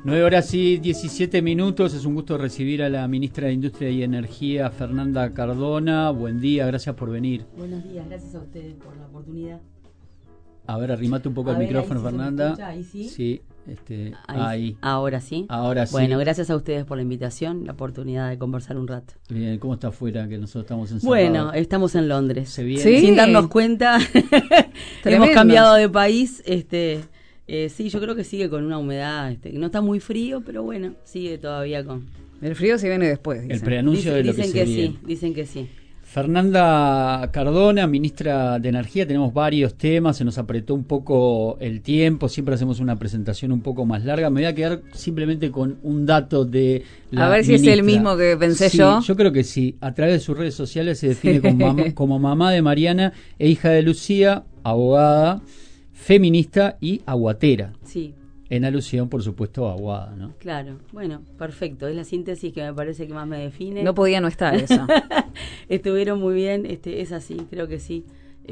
9 horas y 17 minutos. Es un gusto recibir a la ministra de Industria y Energía, Fernanda Cardona. Buen día, gracias por venir. Buenos días, gracias a ustedes por la oportunidad. A ver, arrimate un poco el micrófono, ahí sí Fernanda. ¿Se me escucha? ¿Ahí sí? Sí, ahí. Ahora sí. Ahora sí. Bueno, gracias a ustedes por la invitación, la oportunidad de conversar un rato. Bien, ¿cómo está afuera? Que nosotros estamos encerrados. Bueno, estamos en Londres. ¿Se viene? ¿Sí? Sin darnos cuenta, hemos cambiado de país. Sí, yo creo que sigue con una humedad, no está muy frío, pero bueno, sigue todavía con... El frío se viene después, dicen. El preanuncio de lo que se viene. Dicen que sí. Fernanda Cardona, ministra de Energía, tenemos varios temas, se nos apretó un poco el tiempo, siempre hacemos una presentación un poco más larga. Me voy a quedar simplemente con un dato de la A ver si ministra. es el mismo que pensé Sí, yo. Yo creo que sí. A través de sus redes sociales se define como mamá de Mariana e hija de Lucía, abogada, feminista y aguatera. Sí. En alusión, por supuesto, a Aguada, ¿no? Claro, bueno, perfecto. Es la síntesis que me parece que más me define. No podía no estar eso. Estuvieron muy bien, es así, creo que sí.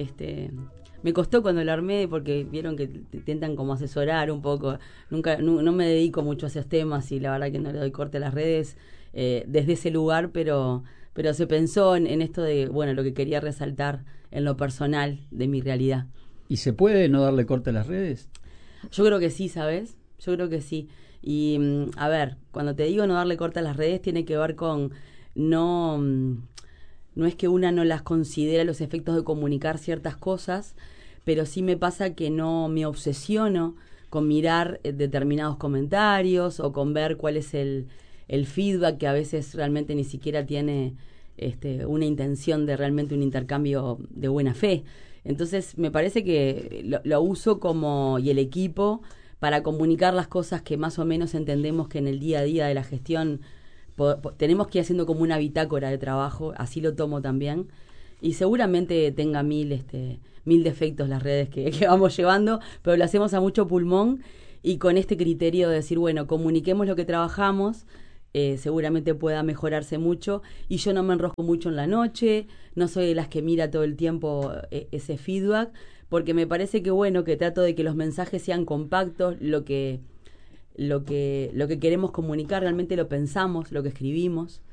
Me costó cuando lo armé porque vieron que te intentan como asesorar un poco. No me dedico mucho a esos temas y la verdad que no le doy corte a las redes desde ese lugar, pero se pensó en esto de, bueno, lo que quería resaltar en lo personal de mi realidad. ¿Y se puede no darle corte a las redes? Yo creo que sí, ¿sabes? Yo creo que sí. Y, a ver, cuando te digo no darle corte a las redes, tiene que ver con no es que una no las considera los efectos de comunicar ciertas cosas, pero sí me pasa que no me obsesiono con mirar determinados comentarios o con ver cuál es el feedback, que a veces realmente ni siquiera tiene una intención de realmente un intercambio de buena fe. Entonces me parece que lo uso y el equipo para comunicar las cosas que más o menos entendemos que en el día a día de la gestión tenemos que ir haciendo como una bitácora de trabajo, así lo tomo también, y seguramente tenga mil defectos las redes que vamos llevando, pero lo hacemos a mucho pulmón y con este criterio de decir, bueno, comuniquemos lo que trabajamos. Seguramente pueda mejorarse mucho y yo no me enrosco mucho en la noche, no soy de las que mira todo el tiempo ese feedback, porque me parece que bueno, que trato de que los mensajes sean compactos, lo que queremos comunicar realmente lo pensamos, lo que escribimos,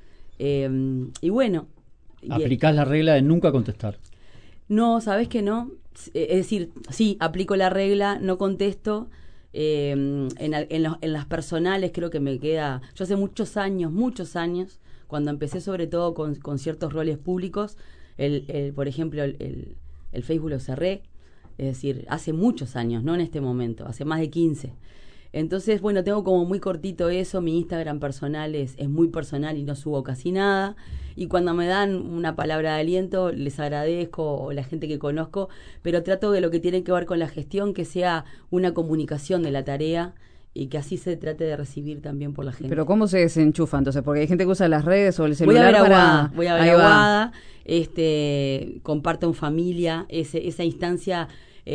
y bueno. ¿Aplicás la regla de nunca contestar? No, ¿sabés que no? Es decir, sí, aplico la regla, no contesto. En las personales creo que me queda. Yo hace muchos años, cuando empecé sobre todo con ciertos roles públicos, por ejemplo, el Facebook lo cerré, es decir, hace muchos años, no en este momento, hace más de 15. Entonces, bueno, tengo como muy cortito eso, mi Instagram personal es muy personal y no subo casi nada, y cuando me dan una palabra de aliento les agradezco, o la gente que conozco, pero trato de lo que tiene que ver con la gestión que sea una comunicación de la tarea y que así se trate de recibir también por la gente. Pero ¿cómo se desenchufa entonces? Porque hay gente que usa las redes o el celular voy a ver Aguada, comparto en familia, esa instancia.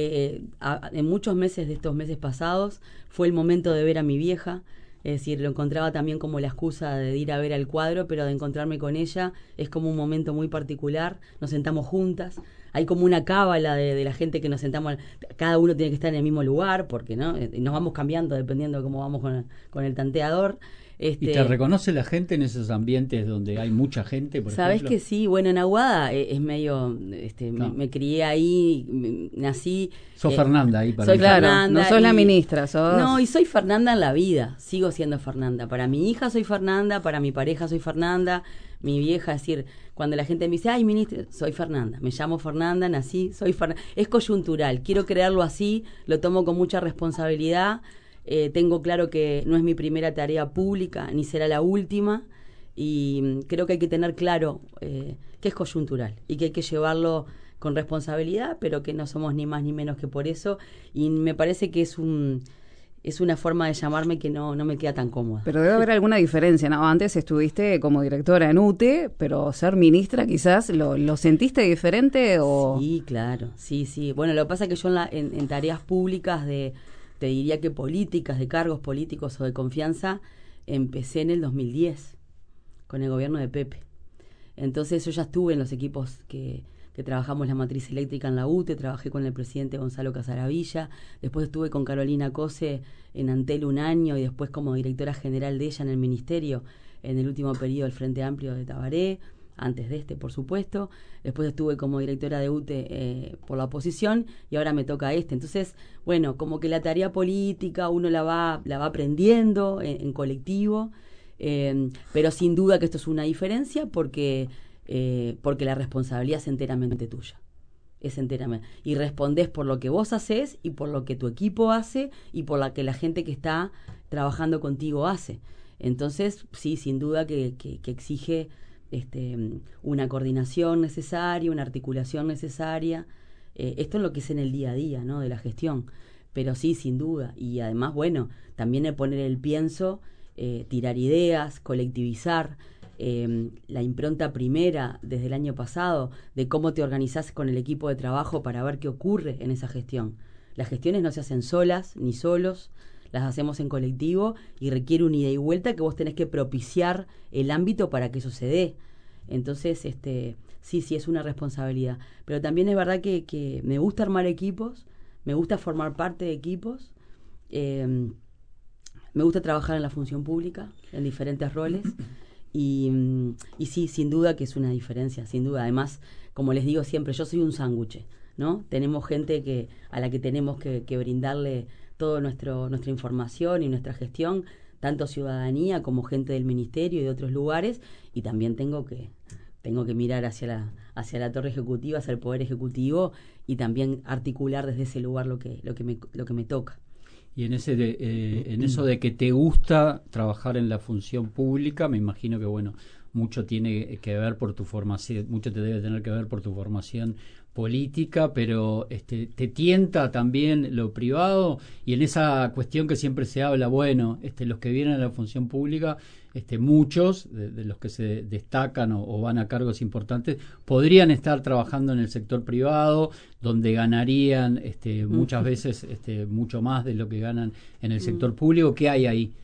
En muchos meses de estos meses pasados fue el momento de ver a mi vieja, es decir, lo encontraba también como la excusa de ir a ver al cuadro, pero de encontrarme con ella es como un momento muy particular. Nos sentamos juntas, hay como una cábala de la gente que nos sentamos, cada uno tiene que estar en el mismo lugar, porque no nos vamos cambiando dependiendo de cómo vamos con el tanteador. ¿Y te reconoce la gente en esos ambientes donde hay mucha gente, por ejemplo? Sabés que sí, bueno, en Aguada es medio, no. me crié ahí, nací. Sos Fernanda ahí para soy mí. Claro, Fernanda, no sos la ministra, sos... No, y soy Fernanda en la vida, sigo siendo Fernanda. Para mi hija soy Fernanda, para mi pareja soy Fernanda, mi vieja, es decir, cuando la gente me dice, ay, ministra, soy Fernanda, me llamo Fernanda, nací, soy Fernanda. Es coyuntural, quiero crearlo así, lo tomo con mucha responsabilidad. Tengo claro que no es mi primera tarea pública, ni será la última, y creo que hay que tener claro que es coyuntural y que hay que llevarlo con responsabilidad, pero que no somos ni más ni menos que por eso, y me parece que es una forma de llamarme que no me queda tan cómoda. Pero debe haber alguna diferencia, ¿no? Antes estuviste como directora en UTE, pero ser ministra quizás, ¿lo sentiste diferente o...? Sí, claro, sí. Bueno, lo que pasa es que yo en tareas públicas te diría que políticas, de cargos políticos o de confianza, empecé en el 2010 con el gobierno de Pepe. Entonces yo ya estuve en los equipos que trabajamos la matriz eléctrica en la UTE, trabajé con el presidente Gonzalo Casaravilla, después estuve con Carolina Cose en Antel un año y después como directora general de ella en el ministerio en el último periodo del Frente Amplio de Tabaré, antes de por supuesto. Después estuve como directora de UTE por la oposición y ahora me toca Entonces, bueno, como que la tarea política uno la va aprendiendo en colectivo, pero sin duda que esto es una diferencia porque la responsabilidad es enteramente tuya. Es enteramente. Y respondés por lo que vos hacés y por lo que tu equipo hace y por la que la gente que está trabajando contigo hace. Entonces, sí, sin duda que exige una coordinación necesaria, una articulación necesaria. Esto es lo que es en el día a día, ¿no?, de la gestión. Pero sí, sin duda. Y además, bueno, también el poner el pienso, tirar ideas, colectivizar. La impronta primera desde el año pasado de cómo te organizás con el equipo de trabajo para ver qué ocurre en esa gestión. Las gestiones no se hacen solas ni solos, las hacemos en colectivo y requiere un ida y vuelta que vos tenés que propiciar el ámbito para que eso se dé. Entonces, sí es una responsabilidad. Pero también es verdad que me gusta armar equipos, me gusta formar parte de equipos, me gusta trabajar en la función pública, en diferentes roles. Y sí, sin duda que es una diferencia, sin duda. Además, como les digo siempre, yo soy un sándwich, ¿no? Tenemos gente a la que tenemos que brindarle toda nuestra información y nuestra gestión, tanto ciudadanía como gente del ministerio y de otros lugares, y también tengo que mirar hacia la torre ejecutiva, hacia el poder ejecutivo, y también articular desde ese lugar lo que me toca. Y en eso de que te gusta trabajar en la función pública, me imagino que mucho tiene que ver por tu formación, mucho te debe tener que ver por tu formación política, pero te tienta también lo privado. Y en esa cuestión que siempre se habla, los que vienen a la función pública, muchos de los que se destacan o van a cargos importantes podrían estar trabajando en el sector privado, donde ganarían muchas veces mucho más de lo que ganan en el sector público. ¿Qué hay ahí?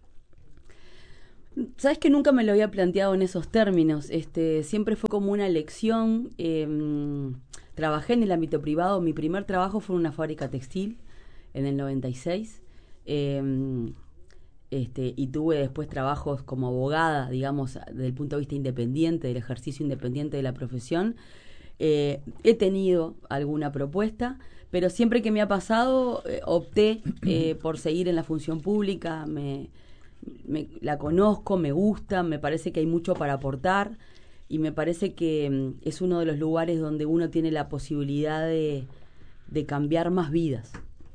Sabes que nunca me lo había planteado en esos términos. Siempre fue como una elección. Trabajé en el ámbito privado. Mi primer trabajo fue en una fábrica textil en el 96. Y tuve después trabajos como abogada, digamos, desde el punto de vista independiente, del ejercicio independiente de la profesión. He tenido alguna propuesta, pero siempre que me ha pasado, opté por seguir en la función pública. La conozco, me gusta, me parece que hay mucho para aportar y me parece que es uno de los lugares donde uno tiene la posibilidad de cambiar más vidas.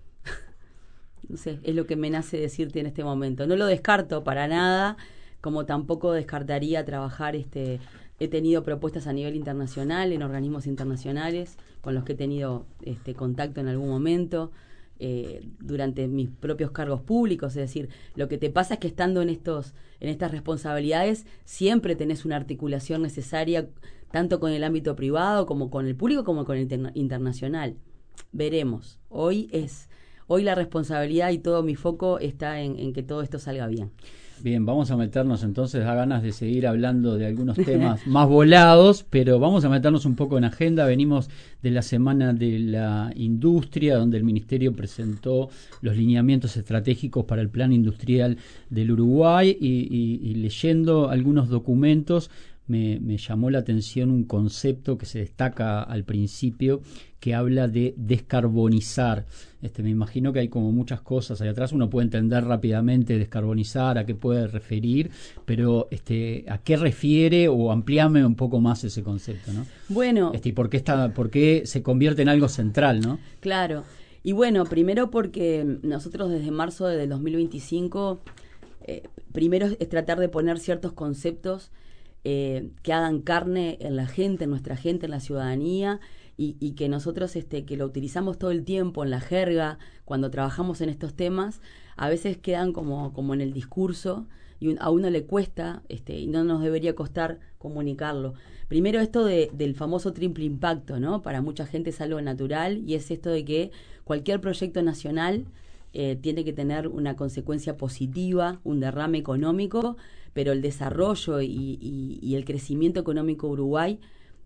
No sé, es lo que me nace decirte en este momento. No lo descarto para nada, como tampoco descartaría trabajar. He tenido propuestas a nivel internacional, en organismos internacionales, con los que he tenido contacto en algún momento, durante mis propios cargos públicos. Es decir, lo que te pasa es que estando en estas responsabilidades, siempre tenés una articulación necesaria, tanto con el ámbito privado, como con el público, como con el internacional. Veremos. Hoy la responsabilidad y todo mi foco está en que todo esto salga bien. Bien, vamos a meternos entonces, da ganas de seguir hablando de algunos temas más volados, pero vamos a meternos un poco en agenda. Venimos de la Semana de la Industria, donde el Ministerio presentó los lineamientos estratégicos para el Plan Industrial del Uruguay y leyendo algunos documentos me llamó la atención un concepto que se destaca al principio, que habla de descarbonizar. Me imagino que hay como muchas cosas ahí atrás. Uno puede entender rápidamente descarbonizar, a qué puede referir, pero ¿a qué refiere? O amplíame un poco más ese concepto, ¿no? Bueno. ¿Y por qué se convierte en algo central, no? Claro. Y bueno, primero porque nosotros desde marzo de 2025, primero es tratar de poner ciertos conceptos que hagan carne en la gente, en nuestra gente, en la ciudadanía, y que nosotros que lo utilizamos todo el tiempo en la jerga, cuando trabajamos en estos temas, a veces quedan como en el discurso y a uno le cuesta, y no nos debería costar comunicarlo. Primero esto del famoso triple impacto, ¿no? Para mucha gente es algo natural, y es esto de que cualquier proyecto nacional tiene que tener una consecuencia positiva, un derrame económico, pero el desarrollo y el crecimiento económico de Uruguay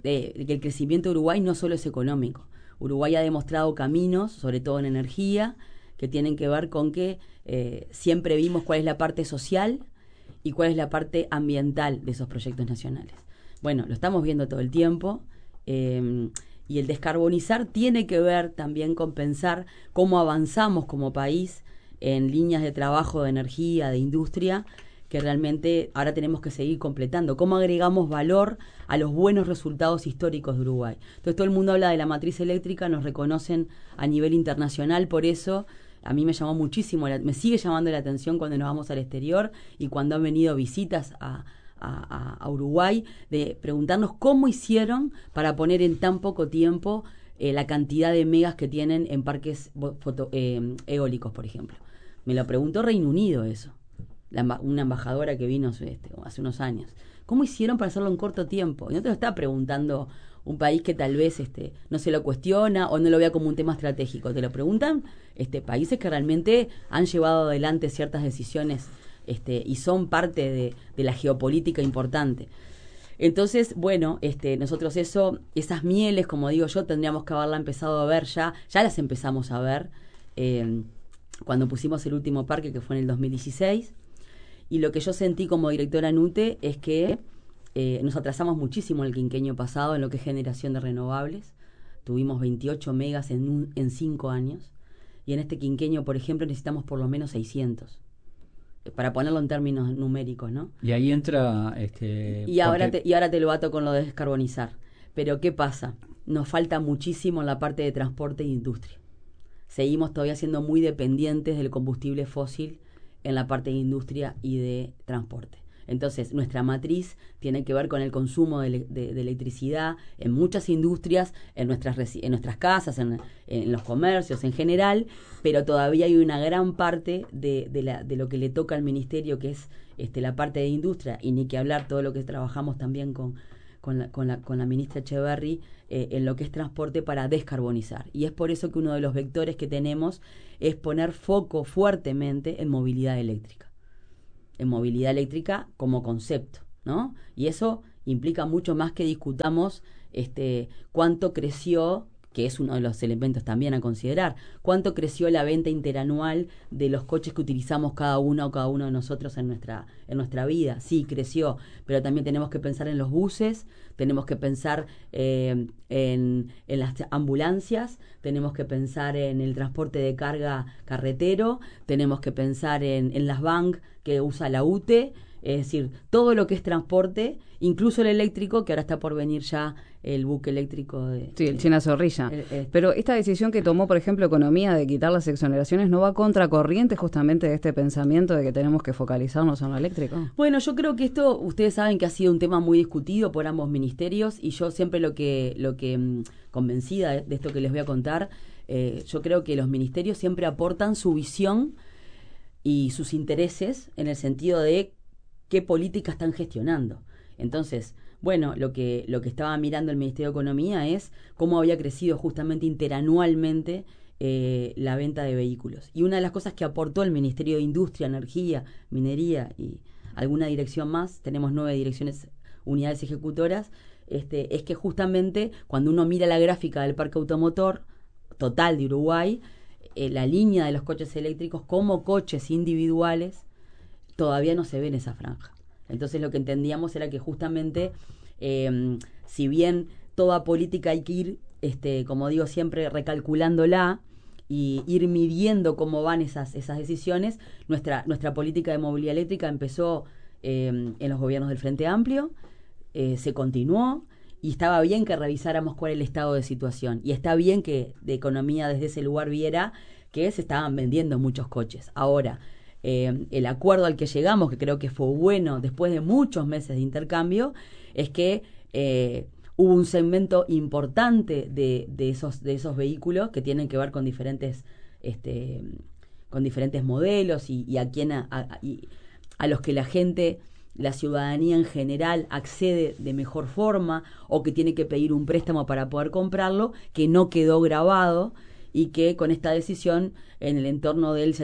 de que el crecimiento de Uruguay no solo es económico. Uruguay ha demostrado caminos, sobre todo en energía, que tienen que ver con que siempre vimos cuál es la parte social y cuál es la parte ambiental de esos proyectos nacionales. Bueno, lo estamos viendo todo el tiempo, y el descarbonizar tiene que ver también con pensar cómo avanzamos como país en líneas de trabajo, de energía, de industria, que realmente ahora tenemos que seguir completando. ¿Cómo agregamos valor a los buenos resultados históricos de Uruguay? Entonces todo el mundo habla de la matriz eléctrica, nos reconocen a nivel internacional, por eso a mí me llamó muchísimo, me sigue llamando la atención cuando nos vamos al exterior y cuando han venido visitas a Uruguay, de preguntarnos cómo hicieron para poner en tan poco tiempo la cantidad de megas que tienen en parques eólicos, por ejemplo. Me lo preguntó Reino Unido eso. Una embajadora que vino hace unos años. ¿Cómo hicieron para hacerlo en corto tiempo? Y no te lo está preguntando un país que tal vez no se lo cuestiona o no lo vea como un tema estratégico. Te lo preguntan países que realmente han llevado adelante ciertas decisiones y son parte de la geopolítica importante. Entonces, bueno, nosotros esas mieles, como digo yo, tendríamos que haberla empezado a ver ya las empezamos a ver cuando pusimos el último parque, que fue en el 2016. Y lo que yo sentí como directora en UTE es que nos atrasamos muchísimo en el quinquenio pasado en lo que es generación de renovables. Tuvimos 28 megas en 5 años. Y en este quinquenio, por ejemplo, necesitamos por lo menos 600. Para ponerlo en términos numéricos, ¿no? Y ahí entra... Y ahora te lo ato con lo de descarbonizar. Pero ¿qué pasa? Nos falta muchísimo en la parte de transporte e industria. Seguimos todavía siendo muy dependientes del combustible fósil en la parte de industria y de transporte. Entonces, nuestra matriz tiene que ver con el consumo de electricidad en muchas industrias, en nuestras casas, en los comercios en general, pero todavía hay una gran parte de lo que le toca al ministerio, que es la parte de industria, y ni que hablar todo lo que trabajamos también con la ministra Echeverry en lo que es transporte para descarbonizar. Y es por eso que uno de los vectores que tenemos es poner foco fuertemente en movilidad eléctrica. En movilidad eléctrica como concepto, ¿no? Y eso implica mucho más que discutamos cuánto creció, que es uno de los elementos también a considerar, cuánto creció la venta interanual de los coches que utilizamos cada uno de nosotros en nuestra vida. Sí, creció, pero también tenemos que pensar en los buses, tenemos que pensar en las ambulancias, tenemos que pensar en el transporte de carga carretero, tenemos que pensar en las VANG que usa la UTE, es decir, todo lo que es transporte, incluso el eléctrico, que ahora está por venir ya el buque eléctrico sí, el China Zorrilla. Pero esta decisión que tomó, por ejemplo, Economía de quitar las exoneraciones, ¿no va contracorriente justamente de este pensamiento de que tenemos que focalizarnos en lo eléctrico? Bueno, yo creo que esto, ustedes saben que ha sido un tema muy discutido por ambos ministerios, y yo siempre lo que convencida de esto que les voy a contar, yo creo que los ministerios siempre aportan su visión y sus intereses en el sentido de qué políticas están gestionando. Entonces, bueno, lo que estaba mirando el Ministerio de Economía es cómo había crecido justamente interanualmente la venta de vehículos. Y una de las cosas que aportó el Ministerio de Industria, Energía, Minería y alguna dirección más, tenemos 9 unidades ejecutoras, es que justamente cuando uno mira la gráfica del parque automotor total de Uruguay, la línea de los coches eléctricos como coches individuales todavía no se ve en esa franja. Entonces lo que entendíamos era que justamente, si bien toda política hay que ir, como digo siempre, recalculándola y ir midiendo cómo van esas decisiones, nuestra política de movilidad eléctrica empezó en los gobiernos del Frente Amplio, se continuó, y estaba bien que revisáramos cuál es el estado de situación. Y está bien que de Economía desde ese lugar viera que se estaban vendiendo muchos coches. Ahora, el acuerdo al que llegamos, que creo que fue bueno después de muchos meses de intercambio, es que hubo un segmento importante de esos vehículos que tienen que ver con diferentes modelos y a los que la ciudadanía en general accede de mejor forma, o que tiene que pedir un préstamo para poder comprarlo, que no quedó grabado, y que con esta decisión en el entorno del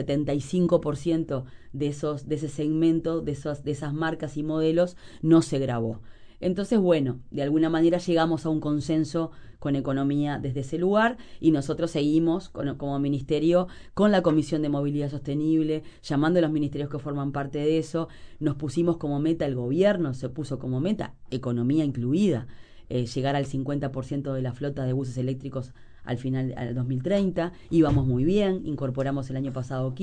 75% de ese segmento, de esas marcas y modelos, no se grabó. Entonces, bueno, de alguna manera llegamos a un consenso con economía desde ese lugar y nosotros seguimos como ministerio con la Comisión de Movilidad Sostenible, llamando a los ministerios que forman parte de eso. Nos pusimos como meta, el gobierno se puso como meta, economía incluida, llegar al 50% de la flota de buses eléctricos al final, al 2030, íbamos muy bien, incorporamos el año pasado un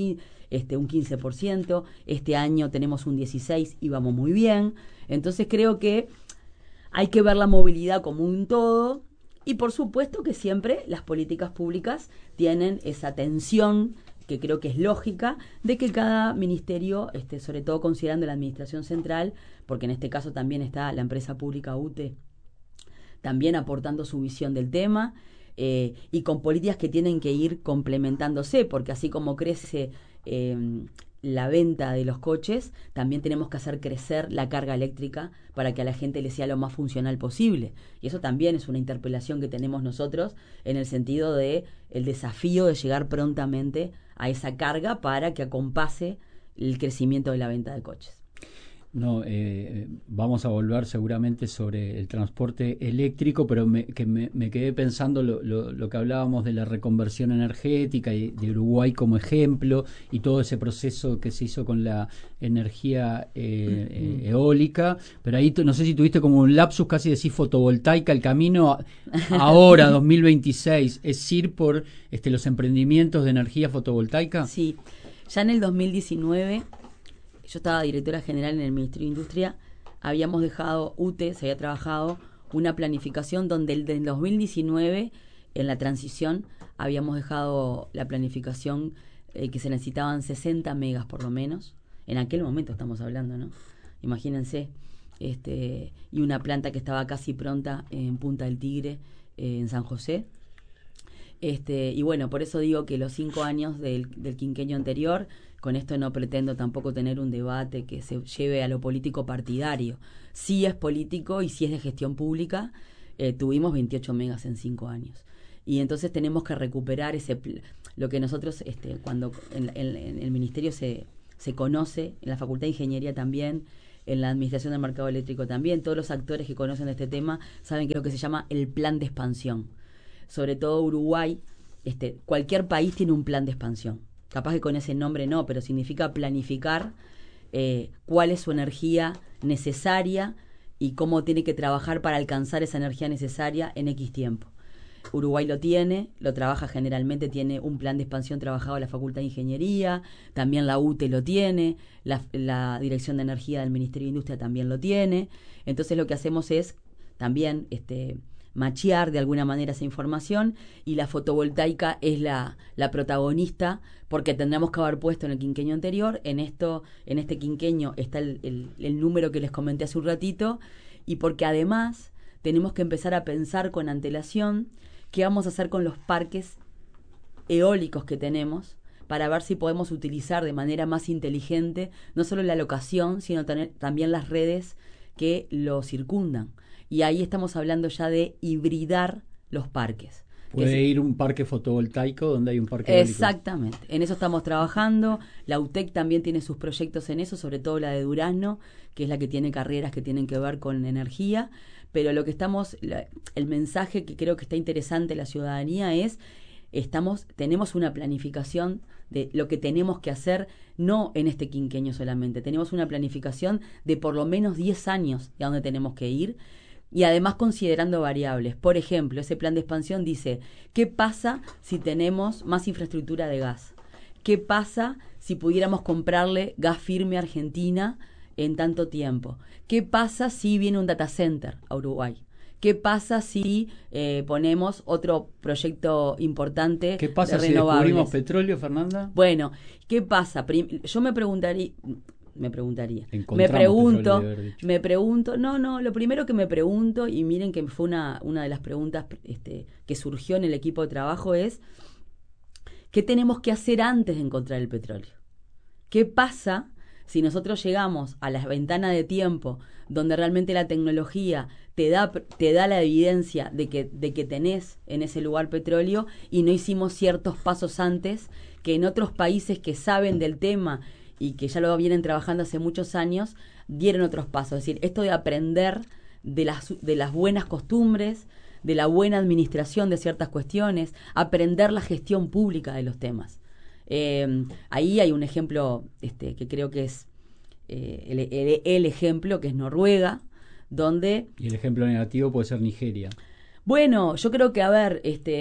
15%, este año tenemos un 16%, íbamos muy bien. Entonces creo que hay que ver la movilidad como un todo y por supuesto que siempre las políticas públicas tienen esa tensión que creo que es lógica de que cada ministerio, sobre todo considerando la administración central, porque en este caso también está la empresa pública UTE, también aportando su visión del tema, y con políticas que tienen que ir complementándose, porque así como crece la venta de los coches, también tenemos que hacer crecer la carga eléctrica para que a la gente le sea lo más funcional posible. Y eso también es una interpelación que tenemos nosotros en el sentido de el desafío de llegar prontamente a esa carga para que acompase el crecimiento de la venta de coches. No, vamos a volver seguramente sobre el transporte eléctrico, pero me quedé pensando lo que hablábamos de la reconversión energética y de Uruguay como ejemplo y todo ese proceso que se hizo con la energía eólica, pero ahí no sé si tuviste como un lapsus, casi decís fotovoltaica, el camino ahora, 2026, es ir por los emprendimientos de energía fotovoltaica. Sí, ya en el 2019... Yo estaba directora general en el Ministerio de Industria, habíamos dejado UTE, se había trabajado una planificación donde el 2019, en la transición, habíamos dejado la planificación que se necesitaban 60 megas por lo menos. En aquel momento estamos hablando, ¿no? Imagínense. Y una planta que estaba casi pronta en Punta del Tigre, en San José. Y bueno, por eso digo que los 5 años del quinquenio anterior, con esto no pretendo tampoco tener un debate que se lleve a lo político partidario. Sí es político y sí es de gestión pública. Tuvimos 28 megas en 5 años. Y entonces tenemos que recuperar lo que nosotros, cuando en el Ministerio se conoce, en la Facultad de Ingeniería también, en la Administración del Mercado Eléctrico también, todos los actores que conocen este tema saben que es lo que se llama el plan de expansión. Sobre todo Uruguay, cualquier país tiene un plan de expansión. Capaz que con ese nombre no, pero significa planificar cuál es su energía necesaria y cómo tiene que trabajar para alcanzar esa energía necesaria en X tiempo. Uruguay lo tiene, lo trabaja generalmente, tiene un plan de expansión trabajado en la Facultad de Ingeniería, también la UTE lo tiene, la Dirección de Energía del Ministerio de Industria también lo tiene. Entonces lo que hacemos es también machear de alguna manera esa información y la fotovoltaica es la protagonista porque tendremos que haber puesto en el quinquenio anterior, en este quinquenio está el número que les comenté hace un ratito y porque además tenemos que empezar a pensar con antelación qué vamos a hacer con los parques eólicos que tenemos para ver si podemos utilizar de manera más inteligente no solo la locación, sino también las redes que lo circundan. Y ahí estamos hablando ya de hibridar los parques. Puede ir un parque fotovoltaico donde hay un parque eólico. Exactamente, en eso estamos trabajando. La UTEC también tiene sus proyectos en eso, sobre todo la de Durazno, que es la que tiene carreras que tienen que ver con energía. Pero lo que el mensaje que creo que está interesante en la ciudadanía es, tenemos una planificación de lo que tenemos que hacer, no en este quinquenio solamente, tenemos una planificación de por lo menos 10 años de a dónde tenemos que ir. Y además considerando variables. Por ejemplo, ese plan de expansión dice, ¿qué pasa si tenemos más infraestructura de gas? ¿Qué pasa si pudiéramos comprarle gas firme a Argentina en tanto tiempo? ¿Qué pasa si viene un data center a Uruguay? ¿Qué pasa si ponemos otro proyecto importante de renovables? ¿Qué pasa si descubrimos petróleo, Fernanda? Bueno, ¿qué pasa? Yo me pregunto, lo primero que me pregunto, y miren que fue una de las preguntas que surgió en el equipo de trabajo es, ¿qué tenemos que hacer antes de encontrar el petróleo? ¿Qué pasa si nosotros llegamos a la ventana de tiempo donde realmente la tecnología te da la evidencia de que tenés en ese lugar petróleo y no hicimos ciertos pasos antes que en otros países que saben del tema y que ya lo vienen trabajando hace muchos años, dieron otros pasos? Es decir, esto de aprender de las buenas costumbres, de la buena administración de ciertas cuestiones, aprender la gestión pública de los temas. Ahí hay un ejemplo que creo que es el ejemplo, que es Noruega, donde... Y el ejemplo negativo puede ser Nigeria. Bueno, yo creo que, a ver,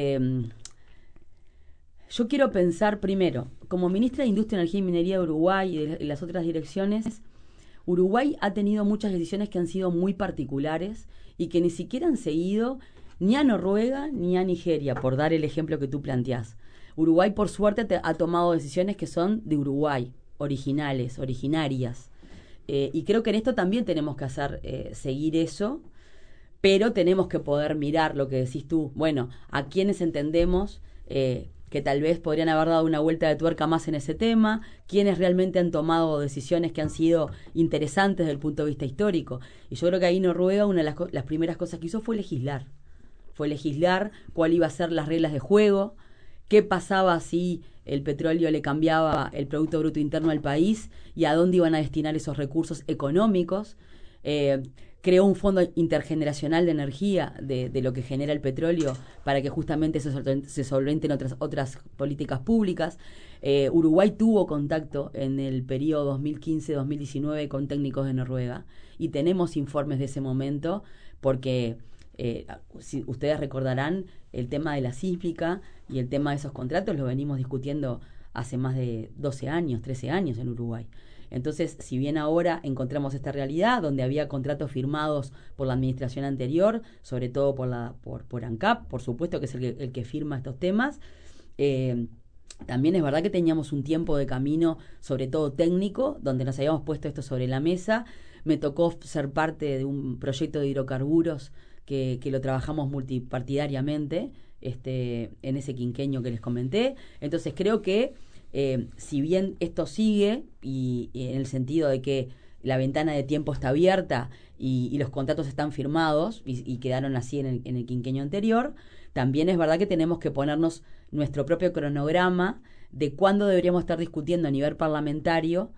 yo quiero pensar primero, como ministra de Industria, Energía y Minería de Uruguay y de las otras direcciones, Uruguay ha tenido muchas decisiones que han sido muy particulares y que ni siquiera han seguido ni a Noruega ni a Nigeria, por dar el ejemplo que tú planteás. Uruguay, por suerte, ha tomado decisiones que son de Uruguay, originales, originarias. Y creo que en esto también tenemos que hacer seguir eso, pero tenemos que poder mirar lo que decís tú. Bueno, a quienes entendemos que tal vez podrían haber dado una vuelta de tuerca más en ese tema, quienes realmente han tomado decisiones que han sido interesantes desde el punto de vista histórico. Y yo creo que ahí Noruega, una de las primeras cosas que hizo fue legislar. Fue legislar cuál iba a ser las reglas de juego, qué pasaba si el petróleo le cambiaba el Producto Bruto Interno al país y a dónde iban a destinar esos recursos económicos. Creó un fondo intergeneracional de energía de lo que genera el petróleo para que justamente se solventen otras políticas públicas. Uruguay tuvo contacto en el periodo 2015-2019 con técnicos de Noruega y tenemos informes de ese momento porque... si ustedes recordarán, el tema de la sísmica y el tema de esos contratos lo venimos discutiendo hace más de 12 años, 13 años en Uruguay. Entonces, si bien ahora encontramos esta realidad donde había contratos firmados por la administración anterior, sobre todo por ANCAP, por supuesto que es el que firma estos temas, también es verdad que teníamos un tiempo de camino, sobre todo técnico, donde nos habíamos puesto esto sobre la mesa. Me tocó ser parte de un proyecto de hidrocarburos que lo trabajamos multipartidariamente en ese quinquenio que les comenté. Entonces creo que si bien esto sigue y en el sentido de que la ventana de tiempo está abierta y los contratos están firmados y quedaron así en el quinquenio anterior, también es verdad que tenemos que ponernos nuestro propio cronograma de cuándo deberíamos estar discutiendo a nivel parlamentario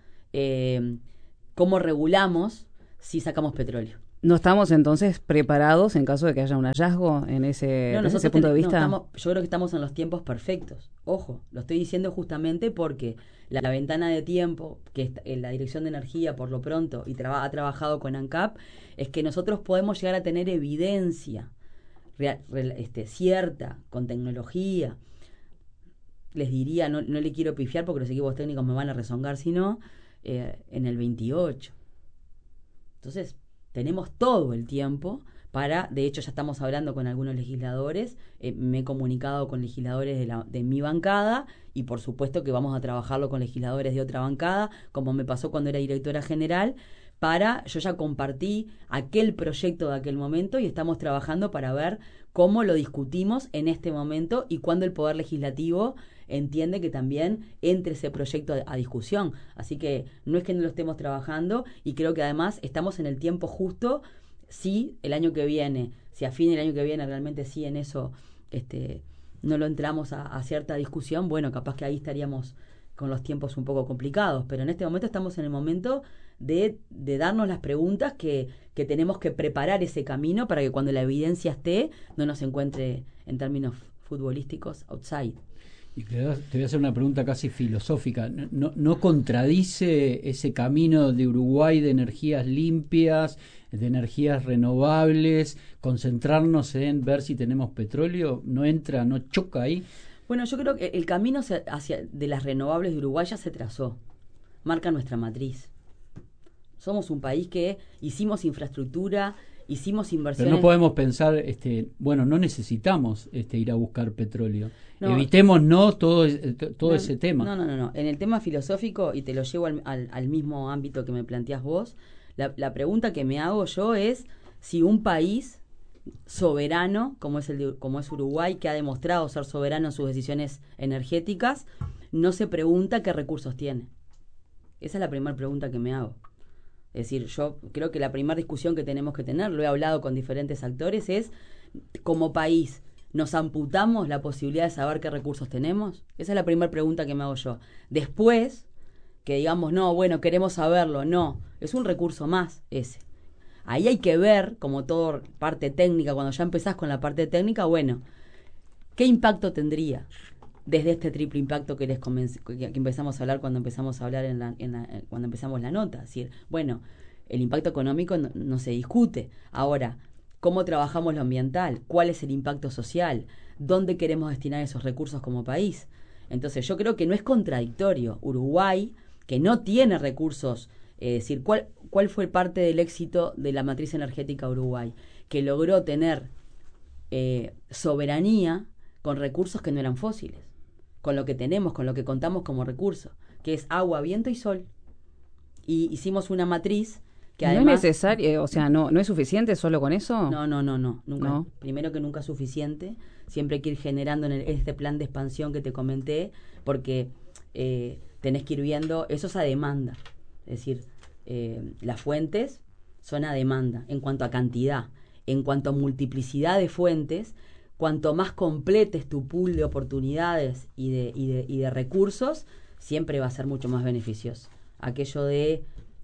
cómo regulamos si sacamos petróleo. ¿No estamos entonces preparados en caso de que haya un hallazgo desde ese punto de vista? Yo creo que estamos en los tiempos perfectos. Ojo, lo estoy diciendo justamente porque la ventana de tiempo que la Dirección de Energía por lo pronto ha trabajado con ANCAP es que nosotros podemos llegar a tener evidencia cierta, con tecnología. Les diría, no le quiero pifiar porque los equipos técnicos me van a rezongar, sino en el 28. Entonces, tenemos todo el tiempo de hecho ya estamos hablando con algunos legisladores, me he comunicado con legisladores de mi bancada y por supuesto que vamos a trabajarlo con legisladores de otra bancada, como me pasó cuando era directora general, yo ya compartí aquel proyecto de aquel momento y estamos trabajando para ver cómo lo discutimos en este momento y cuándo el Poder Legislativo entiende que también entre ese proyecto a discusión. Así que no es que no lo estemos trabajando y creo que además estamos en el tiempo justo. Si el año que viene, si a fin del año que viene realmente sí en eso no lo entramos a cierta discusión, bueno, capaz que ahí estaríamos con los tiempos un poco complicados, pero en este momento estamos en el momento de darnos las preguntas que tenemos que preparar ese camino para que cuando la evidencia esté no nos encuentre en términos futbolísticos outside. Y te voy a hacer una pregunta casi filosófica. ¿No contradice ese camino de Uruguay de energías limpias, de energías renovables, concentrarnos en ver si tenemos petróleo? ¿No choca ahí? Bueno, yo creo que el camino de las renovables de Uruguay ya se trazó. Marca nuestra matriz. Somos un país que hicimos infraestructura, hicimos inversiones. Pero no podemos pensar, no necesitamos ir a buscar petróleo. No. Evitemos todo ese tema. No. En el tema filosófico, y te lo llevo al mismo ámbito que me planteás vos, la pregunta que me hago yo es si un país soberano, como es Uruguay, que ha demostrado ser soberano en sus decisiones energéticas, no se pregunta qué recursos tiene. Esa es la primera pregunta que me hago. Es decir, yo creo que la primera discusión que tenemos que tener, lo he hablado con diferentes actores, es, como país, ¿nos amputamos la posibilidad de saber qué recursos tenemos? Esa es la primera pregunta que me hago yo. Después, que digamos, no, bueno, queremos saberlo, no, es un recurso más ese. Ahí hay que ver, como todo parte técnica, cuando ya empezás con la parte técnica, bueno, ¿qué impacto tendría? Desde este triple impacto que empezamos a hablar cuando empezamos a hablar cuando empezamos la nota. Es decir, bueno, el impacto económico no se discute. Ahora, ¿cómo trabajamos lo ambiental? ¿Cuál es el impacto social? ¿Dónde queremos destinar esos recursos como país? Entonces, yo creo que no es contradictorio. Uruguay, que no tiene recursos, es decir, ¿cuál fue parte del éxito de la matriz energética Uruguay? Que logró tener soberanía con recursos que no eran fósiles, con lo que tenemos, con lo que contamos como recurso, que es agua, viento y sol. Y hicimos una matriz que además... ¿No es necesario, o sea, no es suficiente solo con eso? No, nunca. No. Primero que nunca es suficiente, siempre hay que ir generando en este plan de expansión que te comenté, porque tenés que ir viendo, eso es a demanda, es decir, las fuentes son a demanda en cuanto a cantidad, en cuanto a multiplicidad de fuentes. Cuanto más completes tu pool de oportunidades y de recursos, siempre va a ser mucho más beneficioso. Aquello de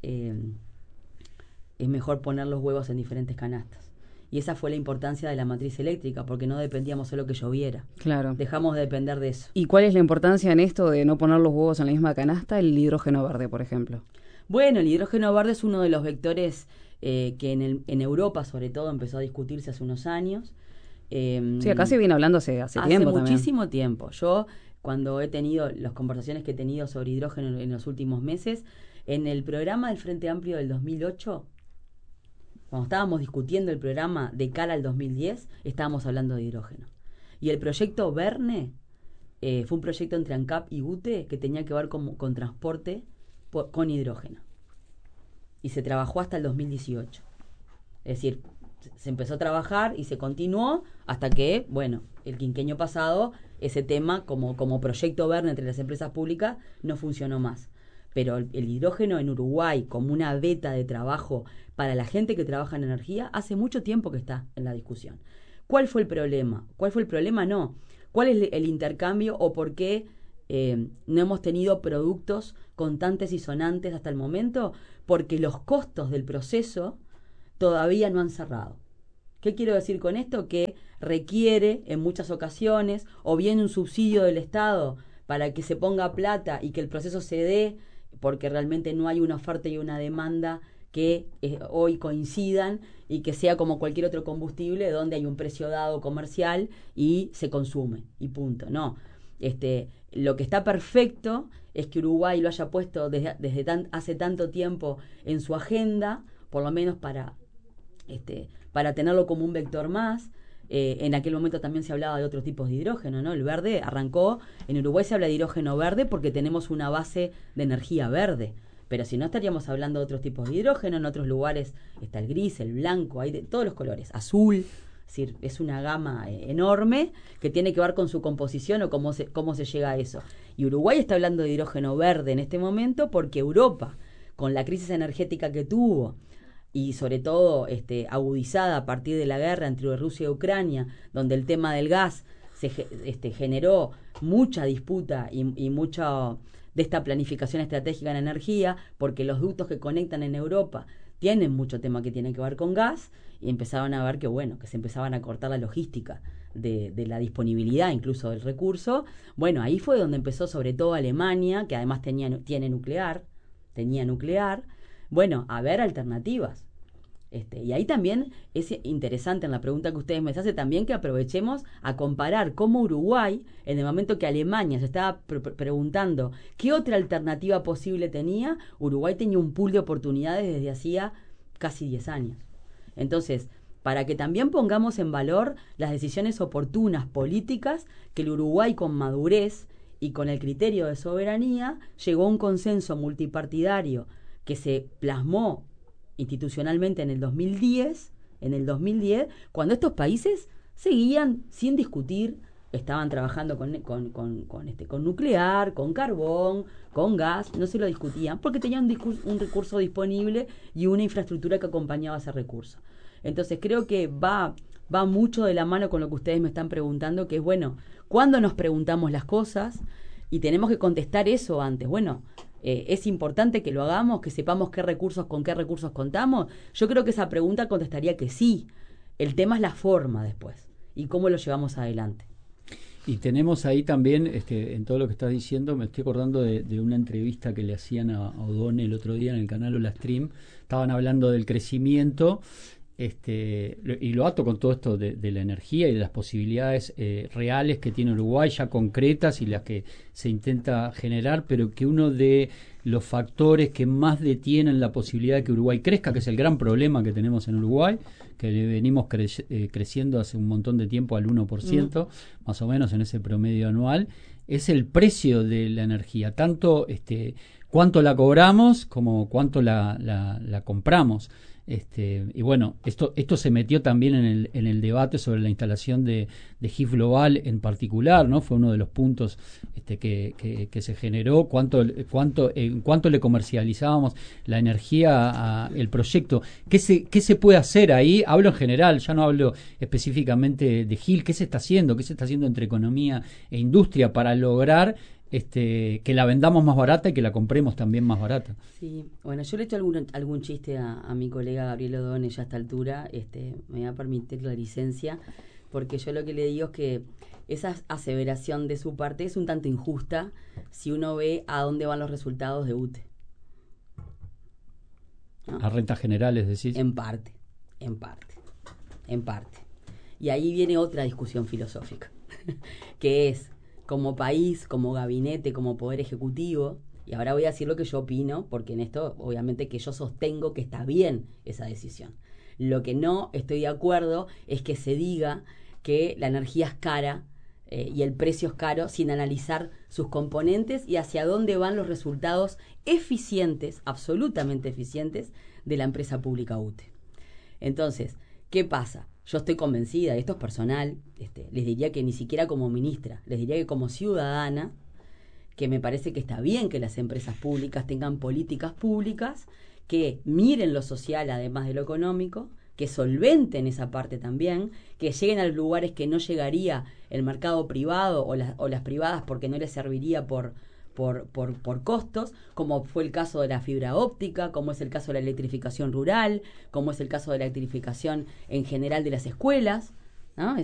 es mejor poner los huevos en diferentes canastas. Y esa fue la importancia de la matriz eléctrica, porque no dependíamos solo que lloviera. Claro. Dejamos de depender de eso. ¿Y cuál es la importancia en esto de no poner los huevos en la misma canasta? El hidrógeno verde, por ejemplo. Bueno, el hidrógeno verde es uno de los vectores que en Europa, sobre todo, empezó a discutirse hace unos años. Sí, acá se viene hablando hace tiempo también. Hace muchísimo tiempo. Yo, cuando he tenido las conversaciones que he tenido sobre hidrógeno en los últimos meses, en el programa del Frente Amplio del 2008, cuando estábamos discutiendo el programa de cara al 2010, estábamos hablando de hidrógeno. Y el proyecto Verne fue un proyecto entre ANCAP y UTE que tenía que ver con transporte con hidrógeno. Y se trabajó hasta el 2018. Es decir, se empezó a trabajar y se continuó hasta que, bueno, el quinquenio pasado, ese tema como proyecto Verne entre las empresas públicas no funcionó más. Pero el hidrógeno en Uruguay como una beta de trabajo para la gente que trabaja en energía hace mucho tiempo que está en la discusión. ¿Cuál fue el problema? ¿Cuál fue el problema? No. ¿Cuál es el intercambio o por qué no hemos tenido productos contantes y sonantes hasta el momento? Porque los costos del proceso todavía no han cerrado. ¿Qué quiero decir con esto? Que requiere en muchas ocasiones o bien un subsidio del Estado para que se ponga plata y que el proceso se dé, porque realmente no hay una oferta y una demanda que hoy coincidan y que sea como cualquier otro combustible donde hay un precio dado comercial y se consume y punto. No, lo que está perfecto es que Uruguay lo haya puesto desde hace tanto tiempo en su agenda, por lo menos para tenerlo como un vector más. En aquel momento también se hablaba de otros tipos de hidrógeno, ¿no? El verde arrancó, en Uruguay se habla de hidrógeno verde porque tenemos una base de energía verde, pero si no estaríamos hablando de otros tipos de hidrógeno. En otros lugares está el gris, el blanco, hay de todos los colores, azul, es decir, es una gama enorme que tiene que ver con su composición o cómo se llega a eso. Y Uruguay está hablando de hidrógeno verde en este momento porque Europa, con la crisis energética que tuvo, y sobre todo agudizada a partir de la guerra entre Rusia y Ucrania, donde el tema del gas se generó mucha disputa y mucha de esta planificación estratégica en energía, porque los ductos que conectan en Europa tienen mucho tema que tiene que ver con gas, y empezaban a ver que se empezaban a cortar la logística de la disponibilidad incluso del recurso. Bueno, ahí fue donde empezó sobre todo Alemania, que además tenía nuclear, bueno, a ver alternativas. Y ahí también es interesante en la pregunta que ustedes me hacen también que aprovechemos a comparar cómo Uruguay, en el momento que Alemania se estaba preguntando qué otra alternativa posible tenía, Uruguay tenía un pool de oportunidades desde hacía casi 10 años. Entonces, para que también pongamos en valor las decisiones oportunas políticas que el Uruguay con madurez y con el criterio de soberanía llegó a un consenso multipartidario que se plasmó institucionalmente en el 2010, cuando estos países seguían sin discutir, estaban trabajando con nuclear, con carbón, con gas, no se lo discutían porque tenían un recurso disponible y una infraestructura que acompañaba ese recurso. Entonces creo que va mucho de la mano con lo que ustedes me están preguntando, que es, bueno, ¿cuándo nos preguntamos las cosas? Y tenemos que contestar eso antes. Bueno, ¿Es importante que lo hagamos, que sepamos con qué recursos contamos? Yo creo que esa pregunta contestaría que sí. El tema es la forma después y cómo lo llevamos adelante. Y tenemos ahí también, en todo lo que estás diciendo, me estoy acordando de una entrevista que le hacían a O'Donnell el otro día en el canal Hola Stream. Estaban hablando del crecimiento, y lo ato con todo esto de la energía y de las posibilidades reales que tiene Uruguay, ya concretas y las que se intenta generar, pero que uno de los factores que más detienen la posibilidad de que Uruguay crezca, que es el gran problema que tenemos en Uruguay, que venimos creciendo hace un montón de tiempo al 1%, más o menos en ese promedio anual, es el precio de la energía, tanto cuánto la cobramos como cuánto la compramos. Y bueno, esto se metió también en el debate sobre la instalación de GIF Global en particular, ¿no? Fue uno de los puntos que se generó, cuánto le comercializábamos la energía el proyecto. ¿Qué se puede hacer ahí? Hablo en general, ya no hablo específicamente de GIL. ¿Qué se está haciendo? ¿Qué se está haciendo entre economía e industria para lograr que la vendamos más barata y que la compremos también más barata? Sí, bueno, yo le he hecho algún chiste a mi colega Gabriel O'Donnell ya a esta altura, me va a permitir la licencia, porque yo lo que le digo es que esa aseveración de su parte es un tanto injusta si uno ve a dónde van los resultados de UTE, ¿no? A rentas generales, decís. En parte. Y ahí viene otra discusión filosófica, que es, como país, como gabinete, como poder ejecutivo, y ahora voy a decir lo que yo opino, porque en esto obviamente que yo sostengo que está bien esa decisión. Lo que no estoy de acuerdo es que se diga que la energía es cara y el precio es caro sin analizar sus componentes y hacia dónde van los resultados eficientes, absolutamente eficientes, de la empresa pública UTE. Entonces, ¿qué pasa? Yo estoy convencida, esto es personal, les diría que ni siquiera como ministra, les diría que como ciudadana, que me parece que está bien que las empresas públicas tengan políticas públicas que miren lo social además de lo económico, que solventen esa parte también, que lleguen a los lugares que no llegaría el mercado privado o las privadas porque no les serviría por costos, como fue el caso de la fibra óptica, como es el caso de la electrificación rural, como es el caso de la electrificación en general de las escuelas, ¿no?